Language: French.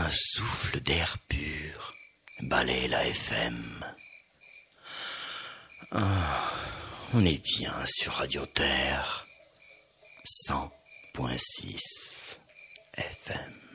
Un souffle d'air pur balaie la FM. On est bien sur Radio Terre 100.6 FM.